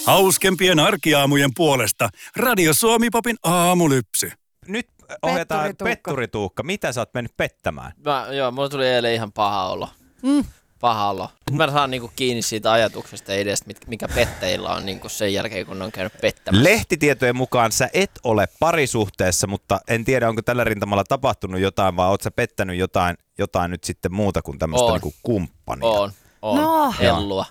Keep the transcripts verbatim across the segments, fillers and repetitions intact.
Hauskempien arkiaamujen puolesta Radio Suomi-popin aamulypsy. Nyt ohjataan Petturituukka. Petturituukka. Mitä sä oot mennyt pettämään? Mä, joo, mulla tuli eilen ihan paha olo. Mm. Paha olo. Mä saan niinku kiinni siitä ajatuksesta ja ideasta, mikä pettäjillä on niinku sen jälkeen, kun ne on käynyt pettämässä. Lehtitietojen mukaan sä et ole parisuhteessa, mutta en tiedä, onko tällä rintamalla tapahtunut jotain, vai oot sä pettänyt jotain, jotain nyt sitten muuta kuin tämmöistä Oon. niinku kumppania? On, on. No. Ellua.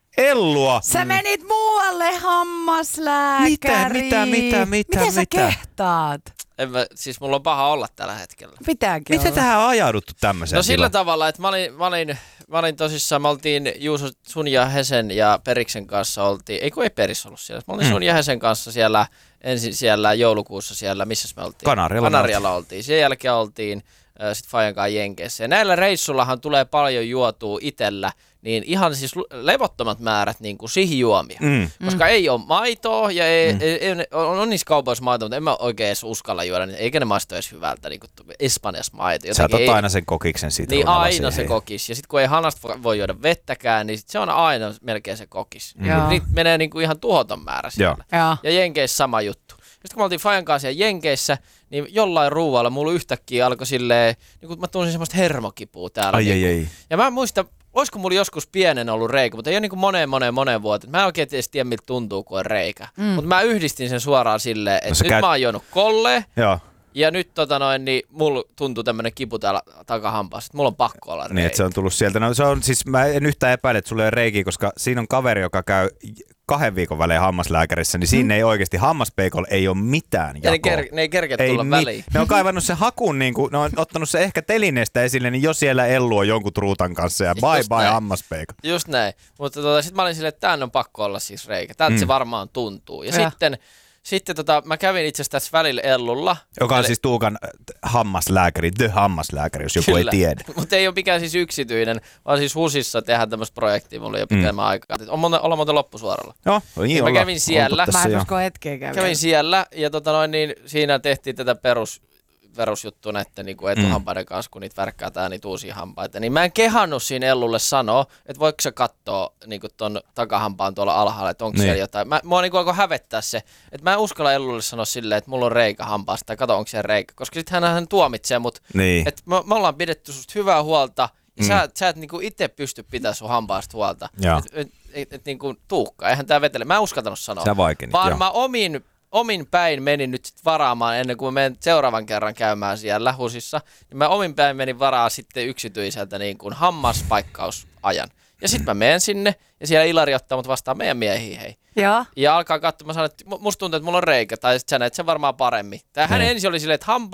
Ellua! Sä menit muualle hammaslääkäriin. Mitä, mitä, mitä, mitä, Miten sä mitä? kehtaat? En mä, siis mulla on paha olla tällä hetkellä. Pitääkin Miten olla. tähän on ajauduttu tämmöiseen? No sillä tilaan? tavalla, että mä olin, mä olin, mä olin tosissaan, me oltiin Juuso, sun ja Hesen ja Periksen kanssa oltiin, ei kun ei Peris ollut siellä, mä olin Mm. sun ja Hesen kanssa siellä, ensin siellä joulukuussa siellä, missä me oltiin? Kanarialla. Kanarialla oltiin. Sen jälkeen oltiin äh, sit Fajan kanssa Jenkeissä. Ja näillä reissullahan tulee paljon juotua itellä, niin ihan siis levottomat määrät niin kuin sihijuomia. Mm. Koska ei ole maitoa ja ei, Mm. ei, ei, on, on niissä kaupoissa maitoa, mutta en mä oikein edes uskalla juoda, niin eikä ne maistu edes hyvältä, niin kuin Espanjassa maito. Sä otat ei, aina sen kokiksen siitä. niin runalla aina se siihen. kokis. Ja sitten kun ei hanasta voi juoda vettäkään, niin sit se on aina melkein se kokis. Mm. Joo. Niitä menee niin kuin ihan tuhoton määrä siellä. Joo. Ja Jenkeissä sama juttu. Sitten kun me oltiin Fajan kanssa siellä Jenkeissä, niin jollain ruualla mulla yhtäkkiä alkoi silleen, niin kuin mä tunsin semmoista hermokipua täällä. Ai, niin ai, kuin. ai. Ja mä en muista, olisiko mulla joskus pienen ollut reikä, mutta ei ole niin kuin moneen, moneen, moneen vuoteen. Mä en oikein edes tiedä, miltä tuntuu, kun on reikä. Mm. Mutta mä yhdistin sen suoraan silleen, että sä nyt käyt- mä oon juonut kolleen, Joo, ja nyt tota noin, niin mulla tuntuu tämmönen kipu täällä takahampaassa, että mulla on pakko olla reikä. niin että se on tullut sieltä. No se on siis, mä en yhtään epäile, että sulla ei ole reikiä, koska siinä on kaveri, joka käy kahden viikon välein hammaslääkärissä, niin siinä ei oikeasti hammaspeikolla ei ole mitään ja jakoa. ne, ker- ne ei kerkeä Ei tulla mi- väliin. Ne on kaivannut sen hakun, niin kuin, ne on ottanut se ehkä telineestä esille, niin jo siellä Ellu on jonkun truutan kanssa ja bye Just bye näin. hammaspeikko. Just näin. Mutta tota, sitten mä olin silleen, että tämän on pakko olla siis reikä. Tältä Mm. se varmaan tuntuu. Ja, Ja. sitten, sitten tota, mä kävin itse asiassa tässä välillä Ellulla. Joka on Eli- siis Tuukan äh, hammaslääkäri, the hammaslääkäri, jos joku Kyllä. ei tiedä. Mutta ei ole mikään siis yksityinen, vaan siis HUSissa tehdään tämmöistä projektia mulle jo pitemmän mm. aikaa. On monta, olla muuten loppusuoralla. Joo, niin mä olla- kävin siellä. oltu Mä tässä en jo. usko hetkeäkään. Kävin siellä ja tota noin, niin siinä tehtiin tätä perus, perusjuttua näiden niin kuin etuhampaiden kanssa, kun niitä värkkäätään niitä uusia hampaita. Niin mä en kehannut siinä Ellulle sanoa, että voiko se katsoa niin kuin ton takahampaan tuolla alhaalla, että onko Niin. siellä jotain. Mä, mua niin kuin alkoi hävettää se, että mä en uskalla Ellulle sanoa silleen, että mulla on reikä hampaasta tai kato onko siellä reikä. Koska sitten hän, hän tuomitsee mut, Niin. että me, me ollaan pidetty susta hyvää huolta ja Mm. sä, sä et niinku itse pysty pitämään sun hampaasta huolta. Joo. Et, et, et, et niinku Tuukka, eihän tää vetele. Mä en uskaltanut sanoa. Sä vaikenit, Vaan joo. mä omin, omin päin menin nyt sit varaamaan ennen kuin mä menen seuraavan kerran käymään siellä HUSissa. Niin mä omin päin menin varaa sitten yksityiseltä niin kuin hammaspaikkausajan. Ja sitten mä menen sinne ja siellä Ilari ottaa mut vastaan meidän miehiä hei. Joo. Ja alkaa katsomaan, mä sanon, että musta tuntuu, että mulla on reikä. Tai sit sä näet sen varmaan paremmin. Tai hän Niin. ensin oli silleen, että hampa